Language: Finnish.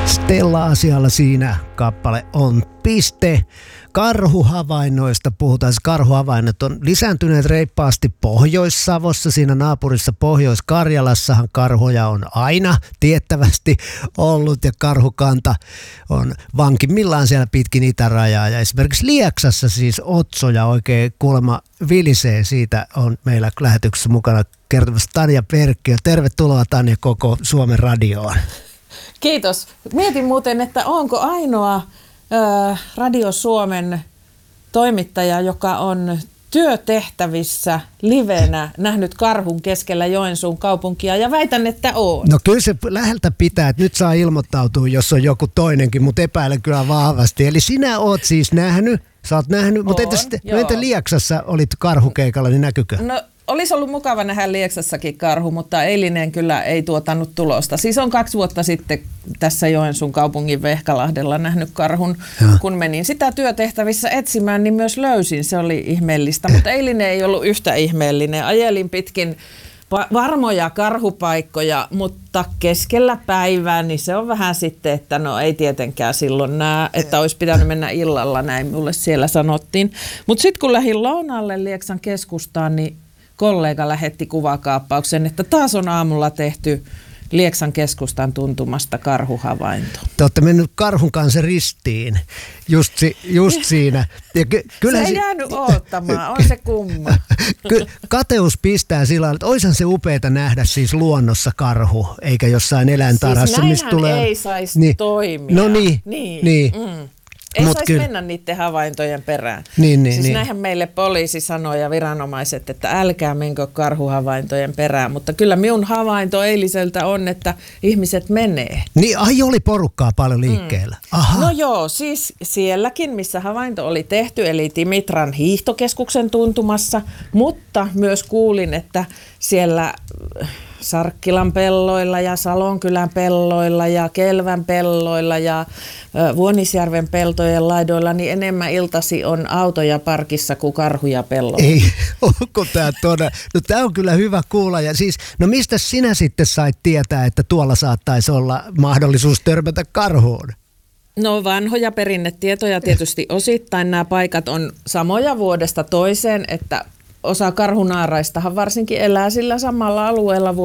Stella-asialla siinä kappale on piste. Karhuhavainnoista puhutaan. Karhuhavainnot on lisääntyneet reippaasti Pohjois-Savossa. Siinä naapurissa Pohjois-Karjalassahan karhuja on aina tiettävästi ollut ja karhukanta on vankimmillaan siellä pitkin itärajaa. Ja esimerkiksi Lieksassa siis otsoja oikein kuulemma vilisee. Siitä on meillä lähetyksessä mukana kertomassa Tanja Perkkiö. Tervetuloa Tanja koko Suomen radioon. Kiitos. Mietin muuten, että onko ainoa Radio Suomen toimittaja, joka on työtehtävissä livenä nähnyt karhun keskellä Joensuun kaupunkia, ja väitän, että on. No kyllä se läheltä pitää, että nyt saa ilmoittautua, jos on joku toinenkin, mutta epäilen kyllä vahvasti. Eli sinä oot siis nähnyt, sä oot nähnyt, mutta entä Lieksassa olit karhukeikalla, niin näkyykö? No olisi ollut mukava nähdä Lieksassakin karhu, mutta eilinen kyllä ei tuottanut tulosta. Siis on 2 vuotta sitten tässä Joensuun kaupungin Vehkalahdella nähnyt karhun. Kun menin sitä työtehtävissä etsimään, niin myös löysin. Se oli ihmeellistä, mutta eilinen ei ollut yhtä ihmeellinen. Ajelin pitkin varmoja karhupaikkoja, mutta keskellä päivää, niin se on vähän sitten, että no ei tietenkään silloin näe, että olisi pitänyt mennä illalla, näin mulle siellä sanottiin. Mutta sitten kun lähdin lounaalle Lieksan keskustaan, niin kollega lähetti kuvakaappauksen, että taas on aamulla tehty Lieksan keskustan tuntumasta karhuhavainto. Te olette mennyt karhun kanssa ristiin, just siinä. Ja se ei jäänyt odottamaan, on se kumma. Kateus pistää sillä lailla, että oishan se upeata nähdä siis luonnossa karhu, eikä jossain eläintarhassa. Siis näinhän tulee ei saisi toimia. No niin. Ei saisi mennä niiden havaintojen perään. Siis näinhän meille poliisi sanoi ja viranomaiset, että älkää menkö karhuhavaintojen perään. Mutta kyllä minun havainto eiliseltä on, että ihmiset menee. Niin, oli porukkaa paljon liikkeellä. Aha. No joo, siis sielläkin, missä havainto oli tehty, eli Timitran hiihtokeskuksen tuntumassa. Mutta myös kuulin, että siellä Sarkkilan pelloilla ja Salonkylän pelloilla ja Kelvän pelloilla ja Vuonisjärven peltojen laidoilla, niin enemmän iltasi on autoja parkissa kuin karhuja pelloilla. Ei, onko tämä todella? No tämä on kyllä hyvä kuulla. Ja siis, no mistä sinä sitten sait tietää, että tuolla saattaisi olla mahdollisuus törmätä karhuun? No vanhoja perinnetietoja tietysti osittain. Nämä paikat on samoja vuodesta toiseen, että osa karhunaaraistahan varsinkin elää sillä samalla alueella